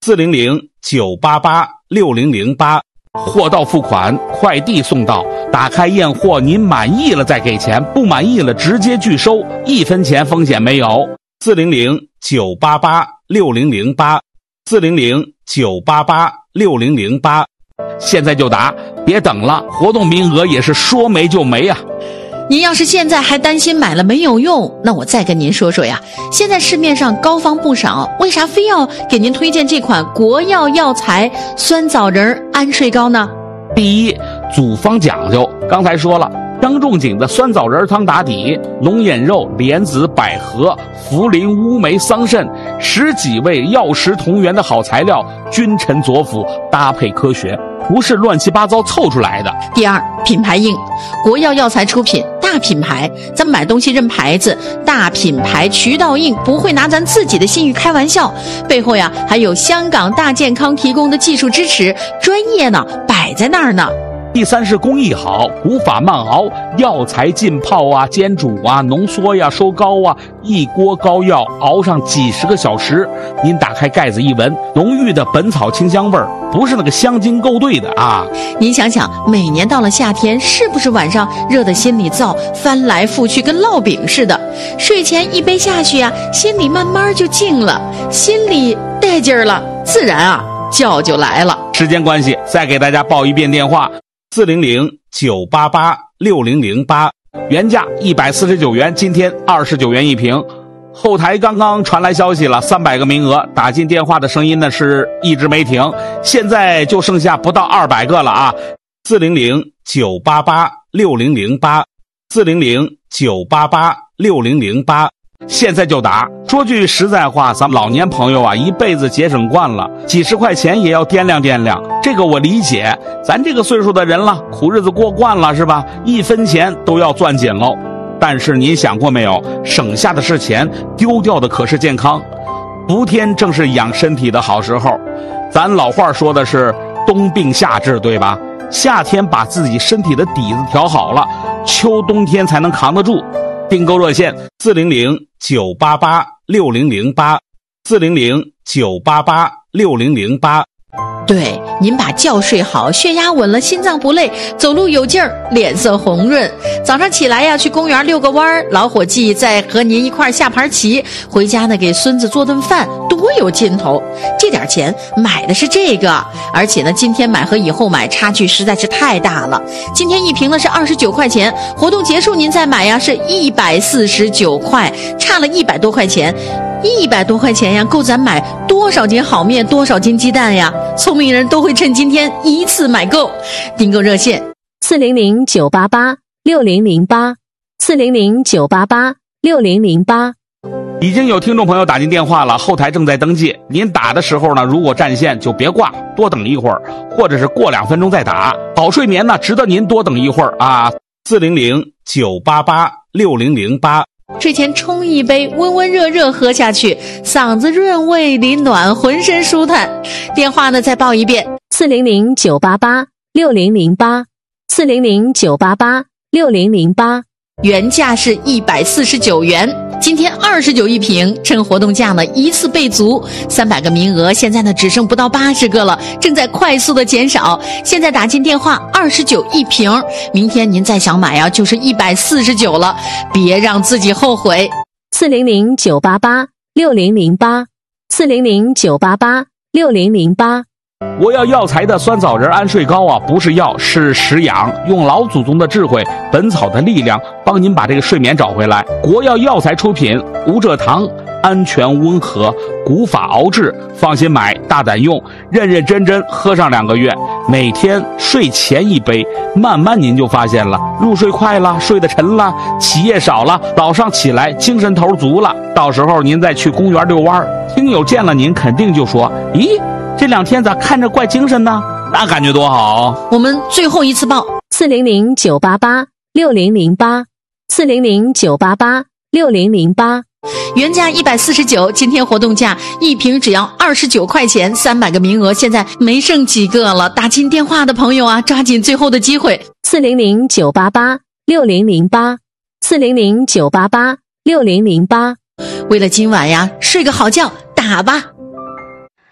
400-988-6008。货到付款，快递送到，打开验货，您满意了再给钱，不满意了直接拒收，1分钱风险没有。400-988-6008。400-988-6008。现在就打，别等了，活动名额也是说没就没啊。 您要是现在还担心买了没有用，那我再跟您说说呀，现在市面上膏方不少，为啥非要给您推荐这款国药药材酸枣仁安睡膏呢？ 第一，组方讲究，刚才说了，张仲景的酸枣仁汤打底，龙眼肉、莲子、百合、茯苓、乌梅、桑葚10几味药食同源的好材料，君臣佐辅，搭配科学，不是乱七八糟凑出来的。 第二，品牌硬，国药药材出品，大品牌，咱们买东西认牌子，大品牌渠道硬，不会拿咱自己的信誉开玩笑，背后呀还有香港大健康提供的技术支持，专业呢摆在那儿呢。 第三是工艺好，古法慢熬，药材浸泡啊、煎煮啊、浓缩呀、收膏啊，一锅膏药熬上几10个小时，您打开盖子一闻，浓郁的本草清香味儿，不是那个香精勾兑的啊。 您想想，每年到了夏天，是不是晚上热得心里燥，翻来覆去跟烙饼似的？睡前一杯下去啊，心里慢慢就静了，心里带劲儿了，自然啊觉就来了。 时间关系，再给大家报一遍电话：400-988-6008，原价149元，今天29元一瓶。后台刚刚传来消息了，300个名额，打进电话的声音呢是一直没停，现在就剩下不到200个了啊。400-988-6008。400-988-6008。现在就打。说句实在话，咱们老年朋友啊，一辈子节省惯了，几十块钱也要掂量掂量，这个我理解。咱这个岁数的人了，苦日子过惯了是吧？1分钱都要攥紧喽。但是您想过没有，省下的是钱，丢掉的可是健康。伏天正是养身体的好时候，咱老话说的是冬病夏治，对吧？夏天把自己身体的底子调好了，秋冬天才能扛得住。订购热线400-988-6008。400-988-6008。 对，您把觉睡好，血压稳了，心脏不累，走路有劲儿，脸色红润。早上起来呀，去公园遛个弯儿，老伙计再和您一块下盘棋，回家呢给孙子做顿饭，多有劲头。这点钱买的是这个，而且呢，今天买和以后买差距实在是太大了。今天一瓶呢是29块钱，活动结束您再买呀是149块，差了100多块钱。100多块钱呀，够咱买多少斤好面，多少斤鸡蛋呀？聪明人都会趁今天一次买够。订购热线 400-988-6008。400-988-6008。 已经有听众朋友打进电话了，后台正在登记。您打的时候呢，如果占线就别挂，多等一会儿，或者是过2分钟再打。好睡眠呢，值得您多等一会儿啊。400-988-6008。 睡前冲一杯，温温热热喝下去，嗓子润胃里暖，浑身舒坦。电话呢再报一遍 400-988-6008。400-988-6008。 原价是149元，今天29一瓶，趁活动价呢一次备足，300个名额，现在呢只剩不到80个了，正在快速的减少。现在打进电话29一瓶，明天您再想买啊，就是149了，别让自己后悔。 400-988-6008。400-988-6008。 我要药材的酸枣仁安睡膏啊，不是药，是食养，用老祖宗的智慧，本草的力量，帮您把这个睡眠找回来。国药药材出品，无蔗糖，安全温和，古法熬制，放心买，大胆用，认认真真喝上2个月，每天睡前一杯，慢慢您就发现了，入睡快了，睡得沉了，起夜少了，早上起来精神头足了。到时候您再去公园遛弯，听友见了您肯定就说，咦，这2天咋看着怪精神呢？那感觉多好。 我们最后一次报 400-988-6008。400-988-6008。 原价149，今天活动价一瓶只要29块钱，300个名额，现在没剩几个了。打进电话的朋友啊，抓紧最后的机会。 400-988-6008。400-988-6008。 为了今晚呀，睡个好觉，打吧。